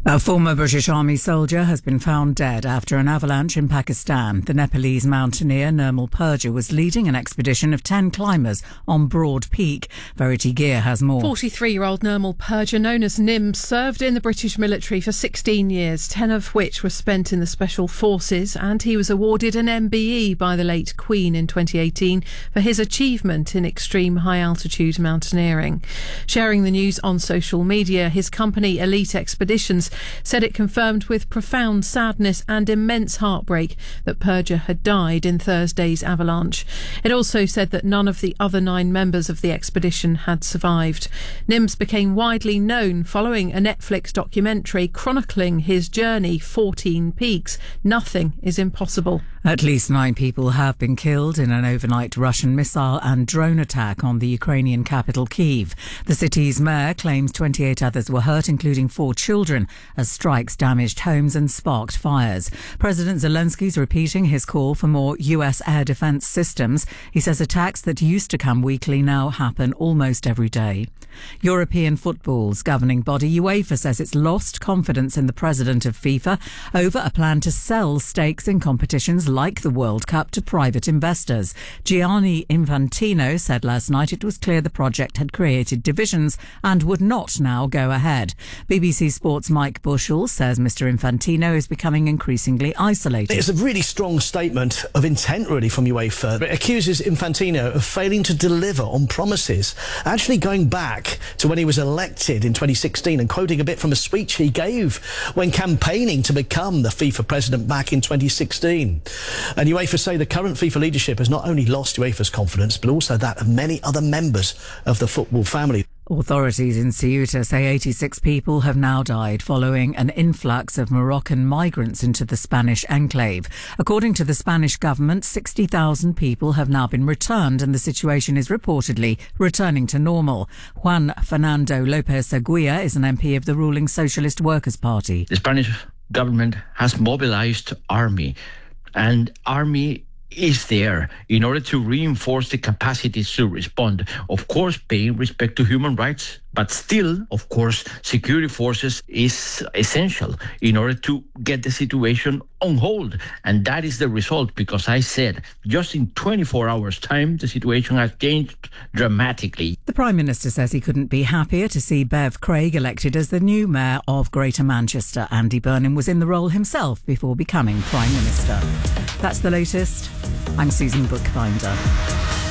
A former British Army soldier has been found dead after an avalanche in Pakistan. The Nepalese mountaineer Nirmal Purja was leading an expedition of 10 climbers on Broad Peak. Verity Gear has more. 43-year-old Nirmal Purja, known as Nim, served in the British military for 16 years, 10 of which were spent in the Special Forces, and he was awarded an MBE by the late Queen in 2018 for his achievement in extreme high-altitude mountaineering. Sharing the news on social media, his company Elite Expeditions said it confirmed with profound sadness and immense heartbreak that Purja had died in Thursday's avalanche. It also said that none of the other 9 members of the expedition had survived. Nims became widely known following a Netflix documentary chronicling his journey, 14 Peaks. Nothing is impossible. At least 9 people have been killed in an overnight Russian missile and drone attack on the Ukrainian capital Kyiv. The city's mayor claims 28 others were hurt, including 4 children, as strikes damaged homes and sparked fires. President Zelensky's repeating his call for more US air defence systems. He says attacks that used to come weekly now happen almost every day. European football's governing body UEFA says it's lost confidence in the president of FIFA over a plan to sell stakes in competitions like the World Cup to private investors. Gianni Infantino said last night it was clear the project had created divisions and would not now go ahead. BBC Sports' Mike Bushell says Mr Infantino is becoming increasingly isolated. It's a really strong statement of intent, really, from UEFA. It accuses Infantino of failing to deliver on promises, actually going back to when he was elected in 2016 and quoting a bit from a speech he gave when campaigning to become the FIFA president back in 2016. And UEFA say the current FIFA leadership has not only lost UEFA's confidence, but also that of many other members of the football family. Authorities in Ceuta say 86 people have now died following an influx of Moroccan migrants into the Spanish enclave. According to the Spanish government, 60,000 people have now been returned and the situation is reportedly returning to normal. Juan Fernando Lopez Aguirre is an MP of the ruling Socialist Workers' Party. The Spanish government has mobilized army, and army is there in order to reinforce the capacities to respond. Of course, paying respect to human rights, but still, of course, security forces is essential in order to get the situation on hold. And that is the result, because I said just in 24 hours' time, the situation has changed dramatically. The Prime Minister says he couldn't be happier to see Bev Craig elected as the new Mayor of Greater Manchester. Andy Burnham was in the role himself before becoming Prime Minister. That's the latest. I'm Susan Bookbinder.